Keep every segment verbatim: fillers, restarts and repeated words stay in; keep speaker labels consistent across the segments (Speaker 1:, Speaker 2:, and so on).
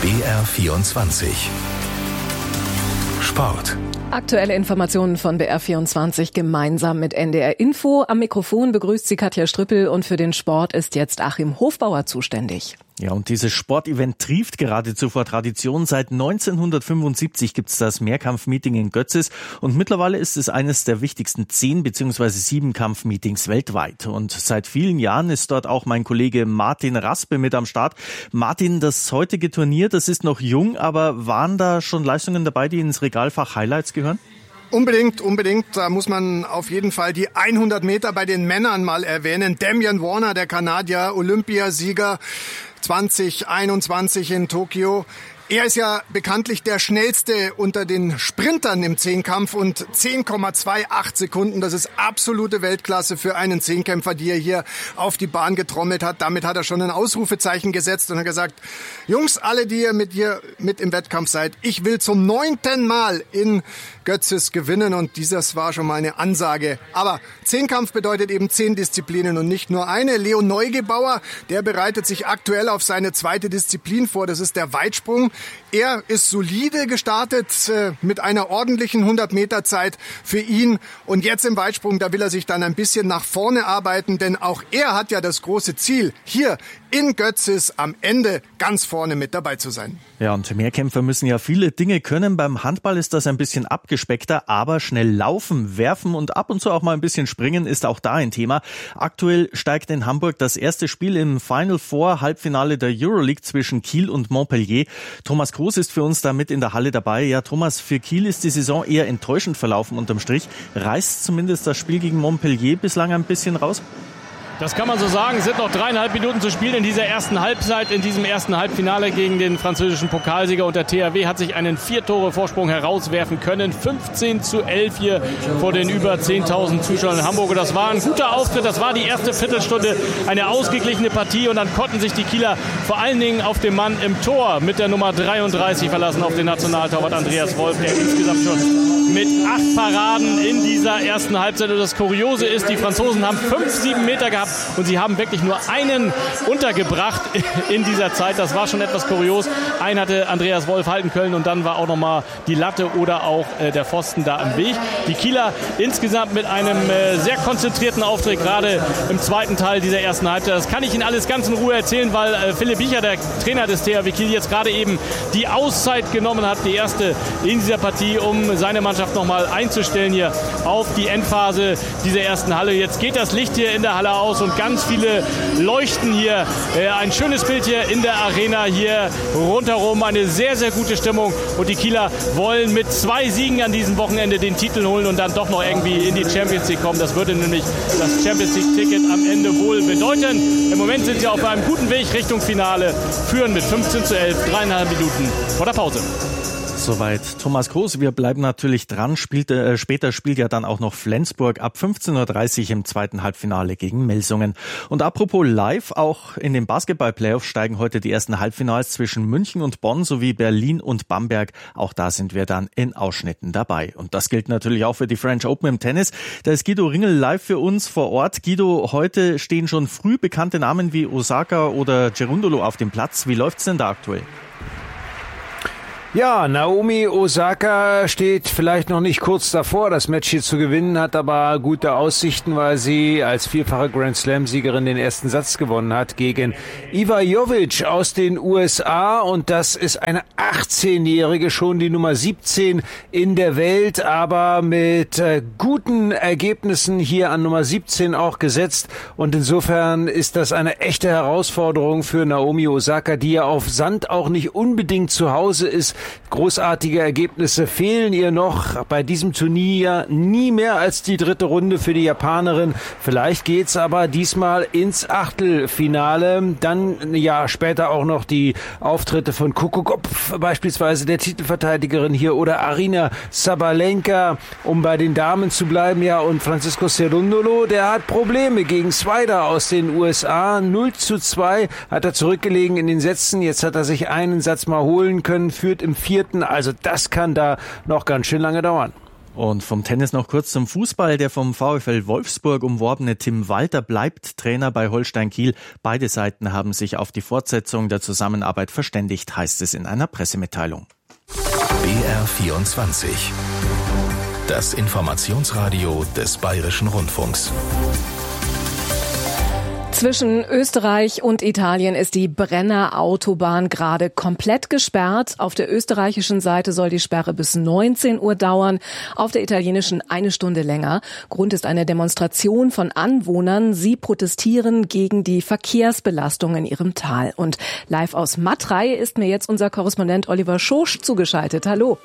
Speaker 1: B R vierundzwanzig Sport.
Speaker 2: Aktuelle Informationen von B R vierundzwanzig gemeinsam mit N D R Info. Am Mikrofon begrüßt sie Katja Strüppel und für den Sport ist jetzt Achim Hofbauer zuständig.
Speaker 3: Ja, und dieses Sportevent trieft geradezu vor Tradition. Seit neunzehnhundertfünfundsiebzig gibt's das Mehrkampfmeeting in Götzis und mittlerweile ist es eines der wichtigsten zehn bzw. sieben Kampfmeetings weltweit. Und seit vielen Jahren ist dort auch mein Kollege Martin Raspe mit am Start. Martin, das heutige Turnier, das ist noch jung, aber waren da schon Leistungen dabei, die ins Regalfach Highlights gehören?
Speaker 4: Unbedingt, unbedingt. Da muss man auf jeden Fall die hundert Meter bei den Männern mal erwähnen. Damian Warner, der Kanadier, Olympiasieger zwanzig einundzwanzig in Tokio. Er ist ja bekanntlich der schnellste unter den Sprintern im Zehnkampf und zehn Komma achtundzwanzig Sekunden, das ist absolute Weltklasse für einen Zehnkämpfer, die er hier auf die Bahn getrommelt hat. Damit hat er schon ein Ausrufezeichen gesetzt und hat gesagt, Jungs, alle, die ihr mit hier mit im Wettkampf seid, ich will zum neunten Mal in Götzis gewinnen und dieses war schon mal eine Ansage. Aber Zehnkampf bedeutet eben zehn Disziplinen und nicht nur eine. Leo Neugebauer, der bereitet sich aktuell auf seine zweite Disziplin vor, das ist der Weitsprung. Er ist solide gestartet äh, mit einer ordentlichen hundert Meter Zeit für ihn. Und jetzt im Weitsprung, da will er sich dann ein bisschen nach vorne arbeiten, denn auch er hat ja das große Ziel, hier in Götzis am Ende ganz vorne mit dabei zu sein.
Speaker 3: Ja, und Mehrkämpfer müssen ja viele Dinge können. Beim Handball ist das ein bisschen abgespeckter, aber schnell laufen, werfen und ab und zu auch mal ein bisschen springen ist auch da ein Thema. Aktuell steigt in Hamburg das erste Spiel im Final Four Halbfinale der Euroleague zwischen Kiel und Montpellier. Thomas Groß ist für uns da mit in der Halle dabei. Ja, Thomas, für Kiel ist die Saison eher enttäuschend verlaufen unterm Strich. Reißt zumindest das Spiel gegen Montpellier bislang ein bisschen raus?
Speaker 5: Das kann man so sagen. Es sind noch dreieinhalb Minuten zu spielen in dieser ersten Halbzeit, in diesem ersten Halbfinale gegen den französischen Pokalsieger. Und der T H W hat sich einen Vier-Tore-Vorsprung herauswerfen können. fünfzehn zu elf hier vor den über zehntausend Zuschauern in Hamburg. Und das war ein guter Auftritt. Das war die erste Viertelstunde eine ausgeglichene Partie. Und dann konnten sich die Kieler vor allen Dingen auf den Mann im Tor mit der Nummer dreiunddreißig verlassen, auf den Nationaltorwart Andreas Wolf, der insgesamt schon mit acht Paraden in dieser ersten Halbzeit. Und das Kuriose ist, die Franzosen haben fünf, sieben Meter gehabt. Und sie haben wirklich nur einen untergebracht in dieser Zeit. Das war schon etwas kurios. Einen hatte Andreas Wolf halten können und dann war auch nochmal die Latte oder auch äh, der Pfosten da im Weg. Die Kieler insgesamt mit einem äh, sehr konzentrierten Auftritt, gerade im zweiten Teil dieser ersten Halbzeit. Das kann ich Ihnen alles ganz in Ruhe erzählen, weil äh, Philipp Biecher, der Trainer des T H W Kiel, jetzt gerade eben die Auszeit genommen hat, die erste in dieser Partie, um seine Mannschaft nochmal einzustellen hier auf die Endphase dieser ersten Halle. Jetzt geht das Licht hier in der Halle aus und ganz viele leuchten hier. Äh, ein schönes Bild hier in der Arena, hier rundherum. Eine sehr, sehr gute Stimmung. Und die Kieler wollen mit zwei Siegen an diesem Wochenende den Titel holen und dann doch noch irgendwie in die Champions League kommen. Das würde nämlich das Champions League-Ticket am Ende wohl bedeuten. Im Moment sind sie auf einem guten Weg Richtung Finale, führen mit fünfzehn zu elf, dreieinhalb Minuten vor der Pause.
Speaker 3: Soweit Thomas Groß. Wir bleiben natürlich dran. Spielt, äh, später spielt ja dann auch noch Flensburg ab fünfzehn Uhr dreißig im zweiten Halbfinale gegen Melsungen. Und apropos live, auch in den Basketball-Playoffs steigen heute die ersten Halbfinals zwischen München und Bonn sowie Berlin und Bamberg. Auch da sind wir dann in Ausschnitten dabei. Und das gilt natürlich auch für die French Open im Tennis. Da ist Guido Ringel live für uns vor Ort. Guido, heute stehen schon früh bekannte Namen wie Osaka oder Cerundolo auf dem Platz. Wie läuft's denn da aktuell?
Speaker 6: Ja, Naomi Osaka steht vielleicht noch nicht kurz davor, das Match hier zu gewinnen, hat aber gute Aussichten, weil sie als vierfache Grand Slam-Siegerin den ersten Satz gewonnen hat gegen Iva Jovic aus den U S A. Und das ist eine achtzehnjährige, schon die Nummer siebzehn in der Welt, aber mit äh, guten Ergebnissen hier an Nummer siebzehn auch gesetzt. Und insofern ist das eine echte Herausforderung für Naomi Osaka, die ja auf Sand auch nicht unbedingt zu Hause ist. Großartige Ergebnisse fehlen ihr noch. Bei diesem Turnier nie mehr als die dritte Runde für die Japanerin. Vielleicht geht's aber diesmal ins Achtelfinale. Dann ja später auch noch die Auftritte von Kukokopf, beispielsweise der Titelverteidigerin hier, oder Arina Sabalenka, um bei den Damen zu bleiben. Ja, und Francisco Cerundolo, der hat Probleme gegen Swider aus den U S A. null zu zwei hat er zurückgelegen in den Sätzen. Jetzt hat er sich einen Satz mal holen können, führt im vierten. Also das kann da noch ganz schön lange dauern.
Speaker 3: Und vom Tennis noch kurz zum Fußball. Der vom VfL Wolfsburg umworbene Tim Walter bleibt Trainer bei Holstein Kiel. Beide Seiten haben sich auf die Fortsetzung der Zusammenarbeit verständigt, heißt es in einer Pressemitteilung.
Speaker 1: B R vierundzwanzig. Das Informationsradio des Bayerischen Rundfunks.
Speaker 2: Zwischen Österreich und Italien ist die Brenner Autobahn gerade komplett gesperrt. Auf der österreichischen Seite soll die Sperre bis neunzehn Uhr dauern, auf der italienischen eine Stunde länger. Grund ist eine Demonstration von Anwohnern. Sie protestieren gegen die Verkehrsbelastung in ihrem Tal. Und live aus Matrei ist mir jetzt unser Korrespondent Oliver Schosch zugeschaltet. Hallo.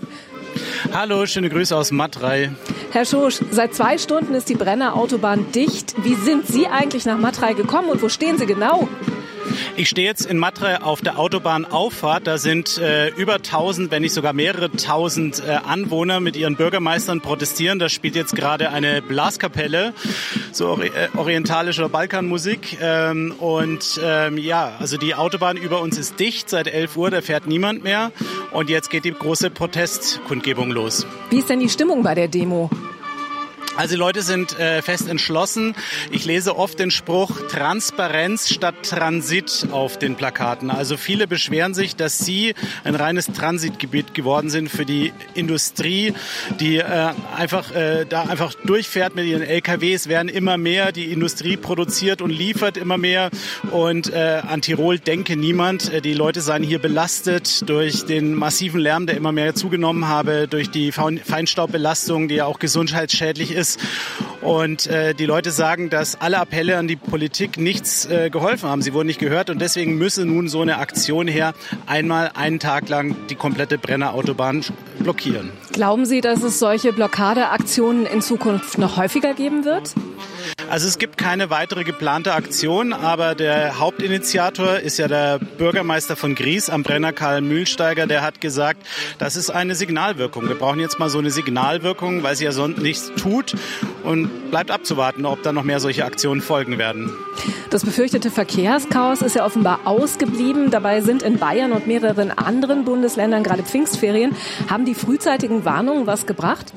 Speaker 7: Hallo, schöne Grüße aus Matrei.
Speaker 2: Herr Schosch, seit zwei Stunden ist die Brenner Autobahn dicht. Wie sind Sie eigentlich nach Matrei gekommen und wo stehen Sie genau?
Speaker 7: Ich stehe jetzt in Matrei auf der Autobahnauffahrt. Da sind äh, über tausend, wenn nicht sogar mehrere tausend äh, Anwohner mit ihren Bürgermeistern protestieren. Da spielt jetzt gerade eine Blaskapelle, so ori- äh, orientalische Balkanmusik. Ähm, und ähm, ja, also die Autobahn über uns ist dicht seit elf Uhr, da fährt niemand mehr. Und jetzt geht die große Protestkundgebung los.
Speaker 2: Wie ist denn die Stimmung bei der Demo?
Speaker 7: Also die Leute sind äh, fest entschlossen. Ich lese oft den Spruch Transparenz statt Transit auf den Plakaten. Also viele beschweren sich, dass sie ein reines Transitgebiet geworden sind für die Industrie, die äh, einfach äh, da einfach durchfährt mit ihren L K Ws, werden immer mehr. Die Industrie produziert und liefert immer mehr. Und äh, an Tirol denke niemand. Die Leute seien hier belastet durch den massiven Lärm, der immer mehr zugenommen habe, durch die Feinstaubbelastung, die ja auch gesundheitsschädlich ist. Und äh, die Leute sagen, dass alle Appelle an die Politik nichts äh, geholfen haben. Sie wurden nicht gehört und deswegen müsse nun so eine Aktion her, einmal einen Tag lang die komplette Brenner Autobahn blockieren.
Speaker 2: Glauben Sie, dass es solche Blockadeaktionen in Zukunft noch häufiger geben wird?
Speaker 7: Also es gibt keine weitere geplante Aktion, aber der Hauptinitiator ist ja der Bürgermeister von Gries am Brenner, Karl Mühlsteiger, der hat gesagt, das ist eine Signalwirkung. Wir brauchen jetzt mal so eine Signalwirkung, weil sie ja sonst nichts tut und bleibt abzuwarten, ob da noch mehr solche Aktionen folgen werden.
Speaker 2: Das befürchtete Verkehrschaos ist ja offenbar ausgeblieben. Dabei sind in Bayern und mehreren anderen Bundesländern gerade Pfingstferien. Haben die frühzeitigen Warnungen was gebracht?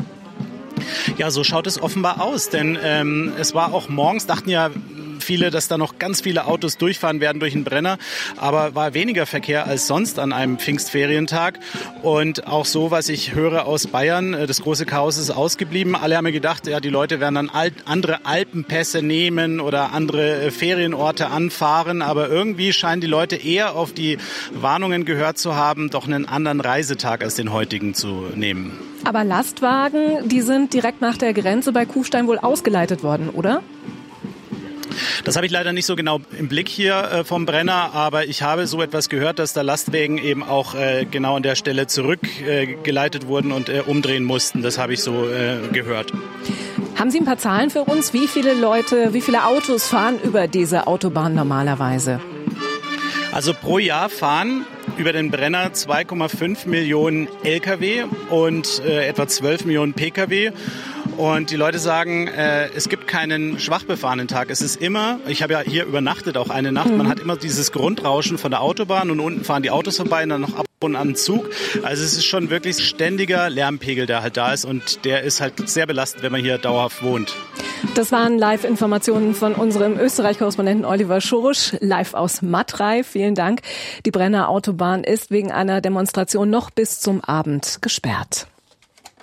Speaker 7: Ja, so schaut es offenbar aus, denn ähm, es war auch morgens, dachten ja viele, dass da noch ganz viele Autos durchfahren werden durch den Brenner, aber war weniger Verkehr als sonst an einem Pfingstferientag und auch so, was ich höre aus Bayern, das große Chaos ist ausgeblieben. Alle haben mir gedacht, ja, die Leute werden dann alt, andere Alpenpässe nehmen oder andere Ferienorte anfahren, aber irgendwie scheinen die Leute eher auf die Warnungen gehört zu haben, doch einen anderen Reisetag als den heutigen zu nehmen.
Speaker 2: Aber Lastwagen, die sind direkt nach der Grenze bei Kufstein wohl ausgeleitet worden, oder?
Speaker 7: Das habe ich leider nicht so genau im Blick hier äh, vom Brenner, aber ich habe so etwas gehört, dass da Lastwagen eben auch äh, genau an der Stelle zurückgeleitet äh, wurden und äh, umdrehen mussten. Das habe ich so äh, gehört.
Speaker 2: Haben Sie ein paar Zahlen für uns? Wie viele Leute, wie viele Autos fahren über diese Autobahn normalerweise?
Speaker 7: Also pro Jahr fahren über den Brenner zwei Komma fünf Millionen L K W und äh, etwa zwölf Millionen P K W. Und die Leute sagen, äh, es gibt keinen schwach befahrenen Tag. Es ist immer, ich habe ja hier übernachtet auch eine Nacht, man hat immer dieses Grundrauschen von der Autobahn und unten fahren die Autos vorbei und dann noch ab und an Zug. Also es ist schon wirklich ständiger Lärmpegel, der halt da ist und der ist halt sehr belastend, wenn man hier dauerhaft wohnt.
Speaker 2: Das waren Live-Informationen von unserem Österreich-Korrespondenten Oliver Schosch, live aus Matrei. Vielen Dank. Die Brenner Autobahn ist wegen einer Demonstration noch bis zum Abend gesperrt.